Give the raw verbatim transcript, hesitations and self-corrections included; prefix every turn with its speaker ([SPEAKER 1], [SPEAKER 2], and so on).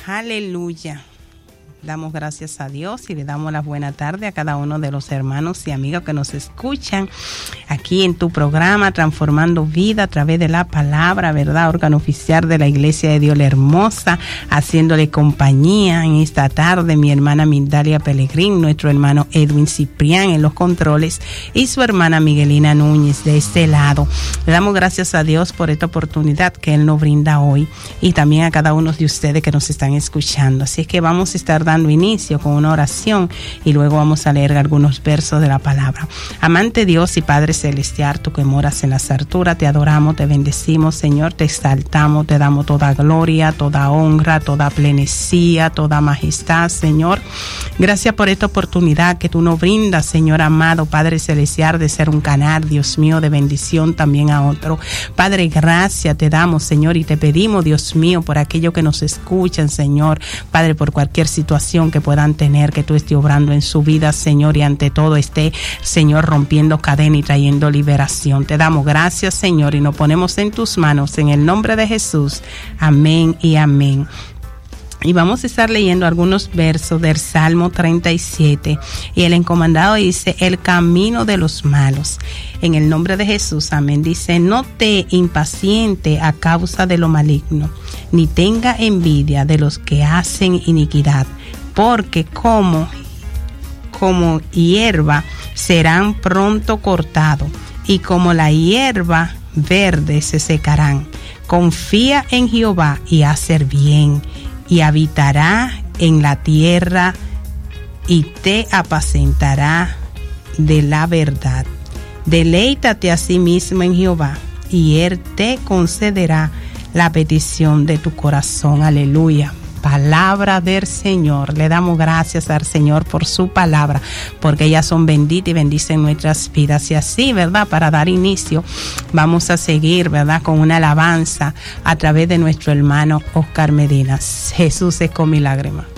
[SPEAKER 1] Aleluya. Damos gracias a Dios y le damos la buena tarde a cada uno de los hermanos y amigos que nos escuchan aquí en tu programa Transformando Vida a través de la palabra, ¿verdad? Órgano oficial de la Iglesia de Dios la Hermosa, haciéndole compañía en esta tarde mi hermana Mindalia Pelegrín, nuestro hermano Edwin Ciprián en los controles y su hermana Miguelina Núñez de este lado. Le damos gracias a Dios por esta oportunidad que Él nos brinda hoy y también a cada uno de ustedes que nos están escuchando. Así es que vamos a estar dando inicio con una oración y luego vamos a leer algunos versos de la palabra. Amante Dios y Padre Celestial, tú que moras en las alturas, te adoramos, te bendecimos, Señor, te exaltamos, te damos toda gloria, toda honra, toda plenecía, toda majestad, Señor. Gracias por esta oportunidad que tú nos brindas, Señor amado, Padre Celestial, de ser un canal, Dios mío, de bendición también a otro. Padre, gracias te damos, Señor, y te pedimos, Dios mío, por aquellos que nos escuchan, Señor, Padre, por cualquier situación que puedan tener, que tú estés obrando en su vida, Señor, y ante todo esté, Señor, rompiendo cadena y trayendo liberación. Te damos gracias, Señor, y nos ponemos en tus manos, en el nombre de Jesús. Amén y amén. Y vamos a estar leyendo algunos versos del Salmo treinta y siete. Y el encomendado dice, el camino de los malos. En el nombre de Jesús, amén. Dice, no te impaciente a causa de lo maligno, ni tenga envidia de los que hacen iniquidad, porque como, como hierba serán pronto cortados, y como la hierba verde se secarán. Confía en Jehová y hacer bien, y habitará en la tierra y te apacentará de la verdad. Deleítate a sí mismo en Jehová y Él te concederá la petición de tu corazón. Aleluya. Palabra del Señor. Le damos gracias al Señor por su palabra, porque ellas son benditas y bendicen nuestras vidas. Y así, ¿verdad? Para dar inicio, vamos a seguir, ¿verdad? Con una alabanza a través de nuestro hermano Oscar Medina. Jesús es con mi lágrima.